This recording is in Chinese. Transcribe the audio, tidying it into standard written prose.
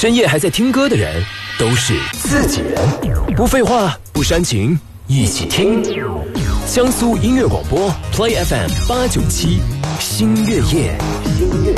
深夜还在听歌的人都是自己人。不废话，不煽情，一起听江苏音乐广播 Play FM 897，星月夜。